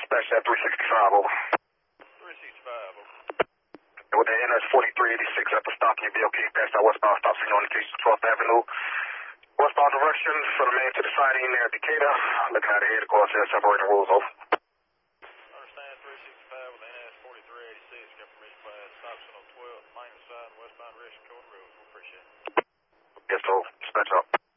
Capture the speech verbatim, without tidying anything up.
dispatch that three sixty-five, over. three sixty-five, over. With the N S forty-three eighty-six at the stop, you be okay. Past that westbound stop signal indication twelfth Avenue. Westbound direction from the main to the siding near Decatur. Looking at the head course here, separating rules, over. Understand, three sixty-five with the N S forty-three eighty-six. Got permission by stop signal twelve, main side, westbound direction, Code Road. We appreciate it. Yes, so dispatch up.